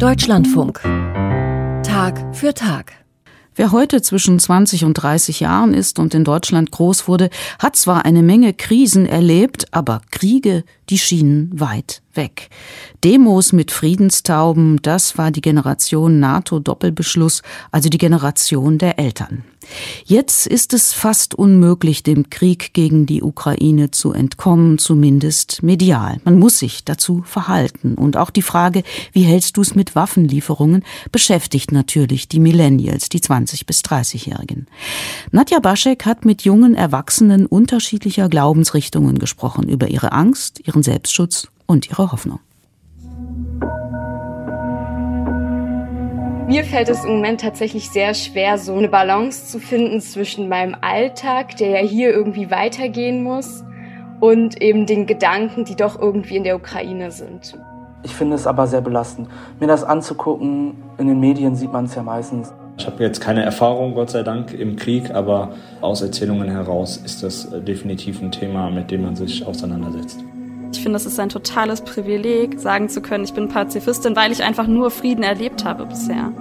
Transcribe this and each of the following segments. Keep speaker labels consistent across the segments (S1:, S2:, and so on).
S1: Deutschlandfunk. Tag für Tag.
S2: Wer heute zwischen 20 und 30 Jahren ist und in Deutschland groß wurde, hat zwar eine Menge Krisen erlebt, aber Kriege, die schienen weit weg. Demos mit Friedenstauben, das war die Generation NATO-Doppelbeschluss, also die Generation der Eltern. Jetzt ist es fast unmöglich, dem Krieg gegen die Ukraine zu entkommen, zumindest medial. Man muss sich dazu verhalten. Und auch die Frage, wie hältst du es mit Waffenlieferungen, beschäftigt natürlich die Millennials, die 20- bis 30-Jährigen. Nadja Baschek hat mit jungen Erwachsenen unterschiedlicher Glaubensrichtungen gesprochen, über ihre Angst, ihren Selbstschutz und ihre Hoffnung.
S3: Mir fällt es im Moment tatsächlich sehr schwer, so eine Balance zu finden zwischen meinem Alltag, der ja hier irgendwie weitergehen muss, und eben den Gedanken, die doch irgendwie in der Ukraine sind.
S4: Ich finde es aber sehr belastend. Mir das anzugucken, in den Medien sieht man es ja meistens.
S5: Ich habe jetzt keine Erfahrung, Gott sei Dank, im Krieg, aber aus Erzählungen heraus ist das definitiv ein Thema, mit dem man sich auseinandersetzt.
S6: Ich finde, es ist ein totales Privileg, sagen zu können, ich bin Pazifistin, weil ich einfach nur Frieden erlebt habe bisher.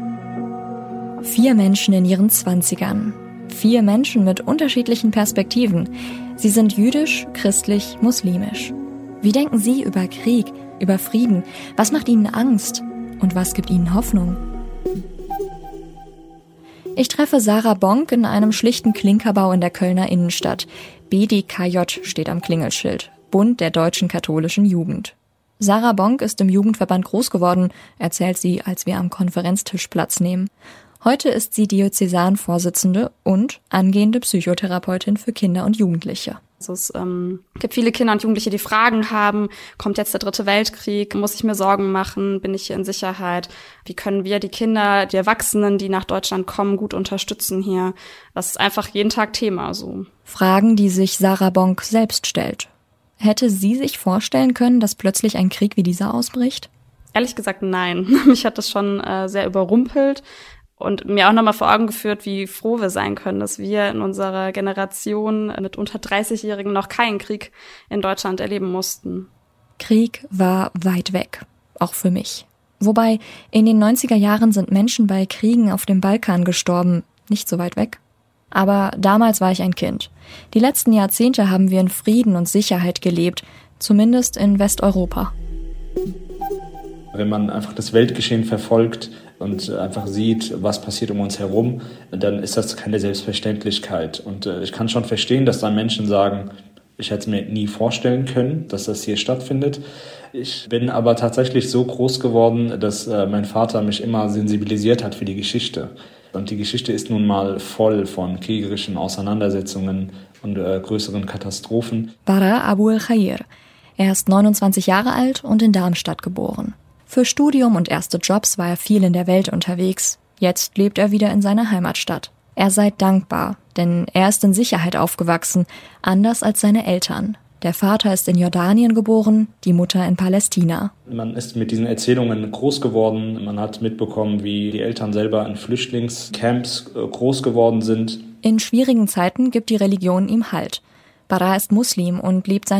S7: 4 Menschen in ihren 20ern. 4 Menschen mit unterschiedlichen Perspektiven. Sie sind jüdisch, christlich, muslimisch. Wie denken Sie über Krieg, über Frieden? Was macht Ihnen Angst? Und was gibt Ihnen Hoffnung? Ich treffe Sarah Bonk in einem schlichten Klinkerbau in der Kölner Innenstadt. BDKJ steht am Klingelschild. Bund der Deutschen Katholischen Jugend. Sarah Bonk ist im Jugendverband groß geworden, erzählt sie, als wir am Konferenztisch Platz nehmen. Heute ist sie Diözesanvorsitzende und angehende Psychotherapeutin für Kinder und Jugendliche.
S6: Also es gibt viele Kinder und Jugendliche, die Fragen haben, kommt jetzt der 3. Weltkrieg, muss ich mir Sorgen machen, bin ich hier in Sicherheit? Wie können wir die Kinder, die Erwachsenen, die nach Deutschland kommen, gut unterstützen hier? Das ist einfach jeden Tag Thema so.
S7: Fragen, die sich Sarah Bonk selbst stellt. Hätte sie sich vorstellen können, dass plötzlich ein Krieg wie dieser ausbricht?
S6: Ehrlich gesagt, nein. Mich hat das schon sehr überrumpelt und mir auch nochmal vor Augen geführt, wie froh wir sein können, dass wir in unserer Generation mit unter 30-Jährigen noch keinen Krieg in Deutschland erleben mussten.
S7: Krieg war weit weg, auch für mich. Wobei, in den 90er Jahren sind Menschen bei Kriegen auf dem Balkan gestorben, nicht so weit weg. Aber damals war ich ein Kind. Die letzten Jahrzehnte haben wir in Frieden und Sicherheit gelebt, zumindest in Westeuropa.
S5: Wenn man einfach das Weltgeschehen verfolgt und einfach sieht, was passiert um uns herum, dann ist das keine Selbstverständlichkeit. Und ich kann schon verstehen, dass dann Menschen sagen, ich hätte es mir nie vorstellen können, dass das hier stattfindet. Ich bin aber tatsächlich so groß geworden, dass mein Vater mich immer sensibilisiert hat für die Geschichte. Und die Geschichte ist nun mal voll von kriegerischen Auseinandersetzungen und größeren Katastrophen.
S7: Bara Abu el-Khair. Er ist 29 Jahre alt und in Darmstadt geboren. Für Studium und erste Jobs war er viel in der Welt unterwegs. Jetzt lebt er wieder in seiner Heimatstadt. Er sei dankbar, denn er ist in Sicherheit aufgewachsen, anders als seine Eltern. Der Vater ist in Jordanien geboren, die Mutter in Palästina.
S5: Man ist mit diesen Erzählungen groß geworden. Man hat mitbekommen, wie die Eltern selber in Flüchtlingscamps groß geworden sind.
S7: In schwierigen Zeiten gibt die Religion ihm Halt. Bara ist Muslim und lebt sein